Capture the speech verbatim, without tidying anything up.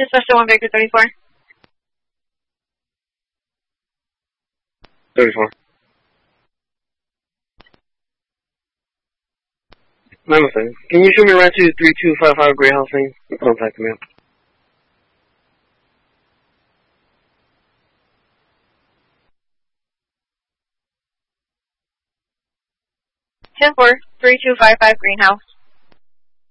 Special one Victor thirty-four. thirty-four. Namaste. Can you show me right to three two five five Great House Lane? Contact me up. ten four, three two five five Greenhouse.